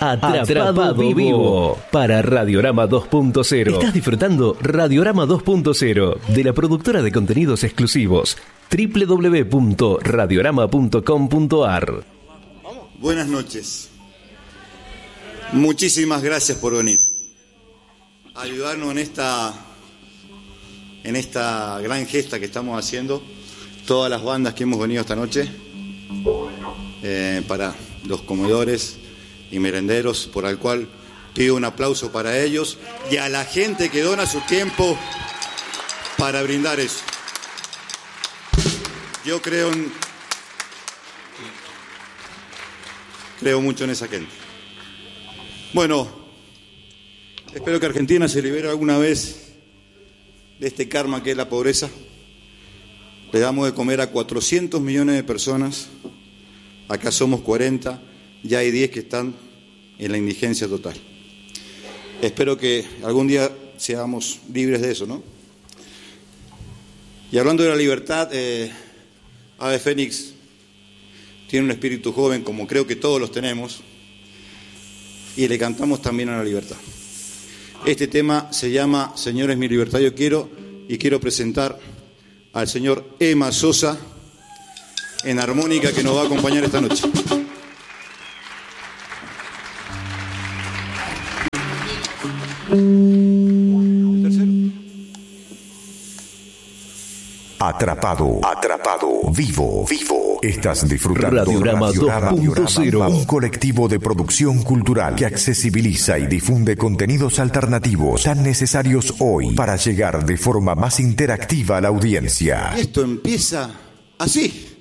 Atrapado Vivo para Radiorama 2.0. Estás disfrutando Radiorama 2.0 de la productora de contenidos exclusivos www.radiorama.com.ar. Buenas noches. Muchísimas gracias por venir a ayudarnos en esta gran gesta que estamos haciendo, todas las bandas que hemos venido esta noche, para los comedores y merenderos, por el cual pido un aplauso para ellos y a la gente que dona su tiempo para brindar eso. Yo creo mucho en esa gente. Bueno, espero que Argentina se libere alguna vez de este karma que es la pobreza. Le damos de comer a 400 millones de personas, acá somos 40, ya hay 10 que están en la indigencia total. Espero que algún día seamos libres de eso, ¿no? Y hablando de la libertad, Ave Fénix tiene un espíritu joven, como creo que todos los tenemos, y le cantamos también a la libertad. Este tema se llama Señor es mi libertad, yo quiero, y quiero presentar al señor Emma Sosa en armónica, que nos va a acompañar esta noche. Atrapado, vivo. Estás disfrutando Radiorama 2.0, un colectivo de producción cultural que accesibiliza y difunde contenidos alternativos tan necesarios hoy para llegar de forma más interactiva a la audiencia. Esto empieza así.